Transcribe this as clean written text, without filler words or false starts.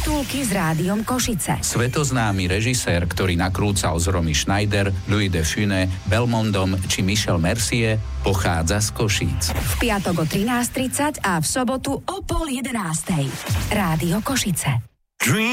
Škatulky s Rádiom Košice. Svetoznámy režisér, ktorý nakrúcal z Romy Schneider, Louis de Funès, Belmondom či Michel Mercier, pochádza z Košíc. V piatok o 13:30 a v sobotu o 10:30. Rádio Košice.